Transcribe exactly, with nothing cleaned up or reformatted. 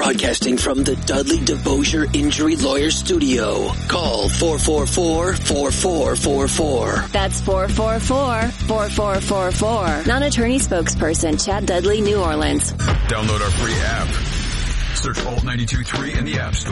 Broadcasting from the Dudley DeBosier Injury Lawyer Studio. Call four four four, four four four four. That's four four four, four four four four. Non-attorney spokesperson Chad Dudley, New Orleans. Download our free app. Search Alt ninety-two point three in the App Store.